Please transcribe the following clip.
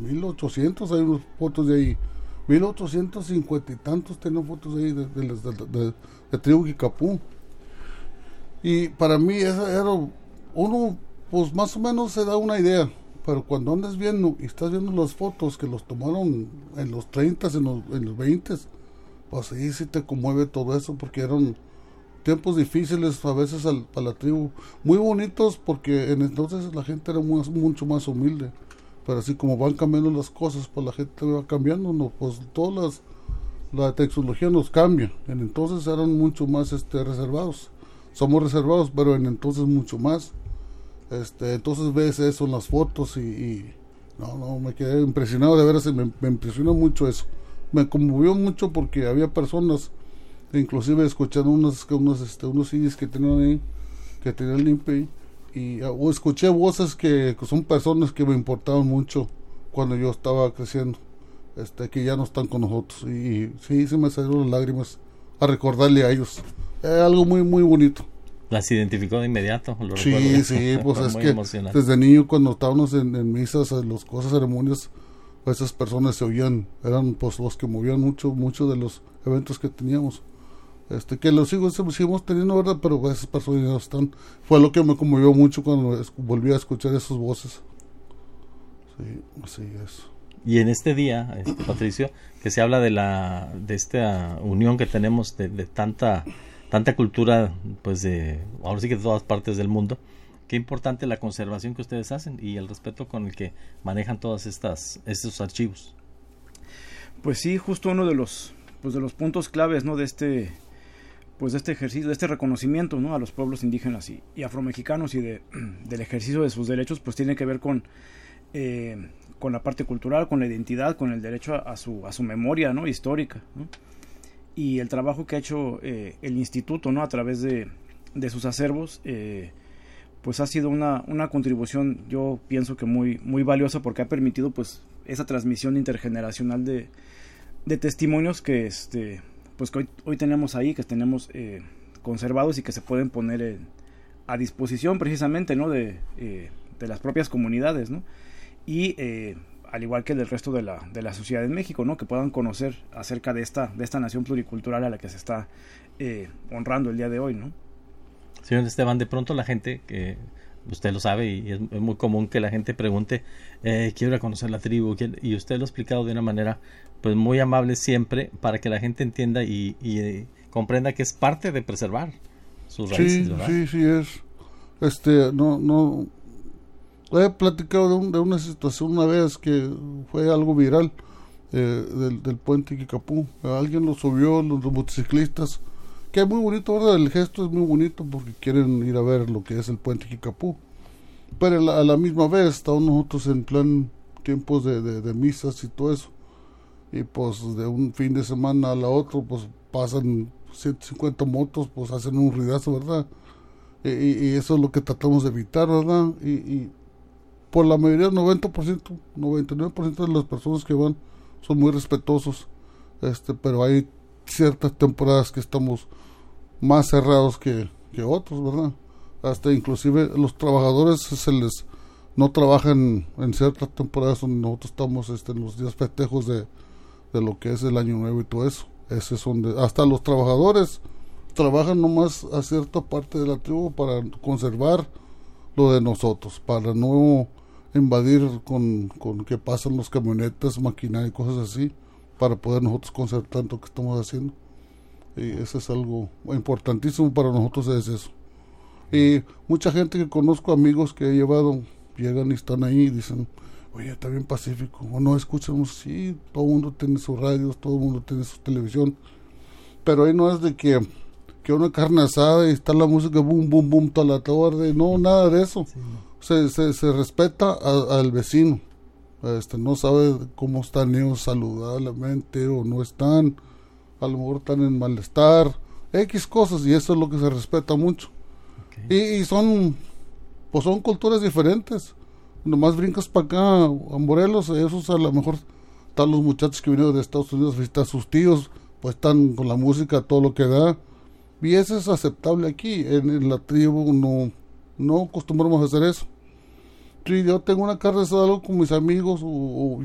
1800, hay unas fotos de ahí, 1850 y tantos tienen fotos de ahí de tribu Kickapoo. Y para mí esa era, uno pues más o menos se da una idea, pero cuando andas viendo y estás viendo las fotos que los tomaron en los 30, en los 20, pues ahí sí te conmueve todo eso, porque eran tiempos difíciles a veces para la tribu, muy bonitos, porque en entonces la gente era mucho más humilde, pero así como van cambiando las cosas, pues la gente va cambiando, ¿no? Pues la tecnología nos cambia, en entonces eran mucho más reservados, somos reservados, pero en entonces mucho más, entonces ves eso en las fotos y no, me quedé impresionado, de veras, me impresionó mucho eso, me conmovió mucho porque había personas, inclusive escuchando unos CDs que tenían ahí, que tenían limpio, o escuché voces que son personas que me importaban mucho cuando yo estaba creciendo, que ya no están con nosotros, y sí, se me salieron las lágrimas a recordarle a ellos, algo muy muy bonito. Las identificó de inmediato, lo sí, recuerdo. Sí, pues es que emocionante. Desde niño cuando estábamos en misas, en las cosas, ceremonias, esas personas se oían, eran pues los que movían mucho de los eventos que teníamos. Que los seguimos teniendo, ¿verdad? Pero esas personas ya no están. Fue lo que me conmovió mucho cuando volví a escuchar esas voces. Sí, así es. Y en este día, Patricio, que se habla de esta unión que tenemos de tanta cultura, pues ahora sí que de todas partes del mundo, qué importante la conservación que ustedes hacen y el respeto con el que manejan todas estos archivos. Pues sí, justo uno de los puntos claves, ¿no? de este ejercicio, de este reconocimiento, ¿no? a los pueblos indígenas y afromexicanos y del ejercicio de sus derechos, pues tiene que ver con la parte cultural, con la identidad, con el derecho a su memoria, ¿no? histórica, ¿no? Y el trabajo que ha hecho el instituto, ¿no? a través de sus acervos, pues ha sido una contribución, yo pienso que muy muy valiosa, porque ha permitido pues esa transmisión intergeneracional de testimonios que pues que hoy tenemos ahí, que tenemos conservados y que se pueden poner a disposición precisamente, ¿no? de las propias comunidades, ¿no? Y al igual que del resto de la sociedad en México, ¿no? que puedan conocer acerca de esta nación pluricultural a la que se está honrando el día de hoy, ¿no? Señor Esteban, de pronto la gente, que usted lo sabe y es muy común que la gente pregunte, quiero ir a conocer la tribu, y usted lo ha explicado de una manera pues muy amable siempre, para que la gente entienda y comprenda que es parte de preservar sus raíces, ¿verdad? Sí es. No he platicado de una situación una vez que fue algo viral, del puente Kickapoo. Alguien lo subió, los motociclistas, que es muy bonito, ¿verdad? El gesto es muy bonito porque quieren ir a ver lo que es el puente Kickapoo, pero a la misma vez estamos nosotros en plan tiempos de misas y todo eso, y pues de un fin de semana a la otro pues pasan 150 motos, pues hacen un ruidazo, ¿verdad? Y eso es lo que tratamos de evitar, ¿verdad? Y por la mayoría, 90%, 99% de las personas que van son muy respetuosos, pero hay ciertas temporadas que estamos más cerrados que otros, ¿verdad? Hasta inclusive los trabajadores no trabajan en ciertas temporadas donde nosotros estamos en los días festejos de lo que es el año nuevo y todo eso. Ese es donde hasta los trabajadores trabajan nomás a cierta parte de la tribu para conservar lo de nosotros, para no invadir con que pasan los camionetas, maquinaria y cosas así, para poder nosotros conservar tanto que estamos haciendo. Y eso es algo importantísimo para nosotros, es eso. Y mucha gente que conozco, amigos que he llevado, llegan y están ahí y dicen, oye, está bien pacífico, o no escuchamos, sí, todo el mundo tiene sus radios, todo el mundo tiene su televisión, pero ahí no es de que una carne asada y está la música boom, boom, boom, toda la tarde, no, nada de eso. Sí, no. Se respeta al vecino, no sabe cómo están ellos saludablemente o no están, a lo mejor están en malestar, X cosas, y eso es lo que se respeta mucho. Okay. Y son culturas diferentes. Nomás brincas para acá a Morelos, esos a lo mejor están los muchachos que vinieron de Estados Unidos a visitar a sus tíos, pues están con la música, todo lo que da, y eso es aceptable aquí. En la tribu no acostumbramos a hacer eso. Si yo tengo una carne asada con mis amigos o